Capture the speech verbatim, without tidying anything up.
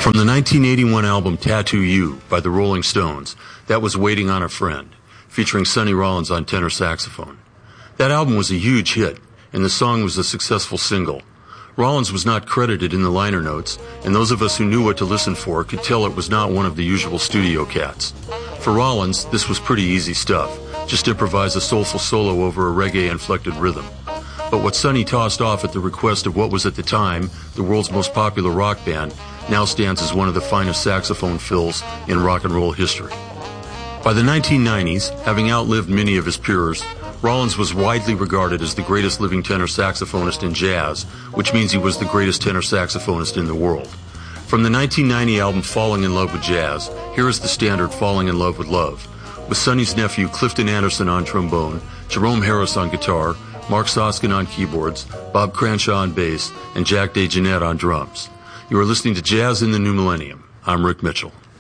From the nineteen eighty-one album Tattoo You by the Rolling Stones, that was Waiting on a Friend, featuring Sonny Rollins on tenor saxophone. That album was a huge hit, and the song was a successful single. Rollins was not credited in the liner notes, and those of us who knew what to listen for could tell it was not one of the usual studio cats. For Rollins, this was pretty easy stuff. Just improvise a soulful solo over a reggae-inflected rhythm. But what Sonny tossed off at the request of what was at the time the world's most popular rock band now stands as one of the finest saxophone fills in rock and roll history. By the nineteen nineties, having outlived many of his peers, Rollins was widely regarded as the greatest living tenor saxophonist in jazz, which means he was the greatest tenor saxophonist in the world. From the nineteen ninety album Falling in Love with Jazz, here is the standard Falling in Love with Love, with Sonny's nephew Clifton Anderson on trombone, Jerome Harris on guitar, Mark Soskin on keyboards, Bob Cranshaw on bass, and Jack DeJohnette on drums. You are listening to Jazz in the New Millennium. I'm Rick Mitchell.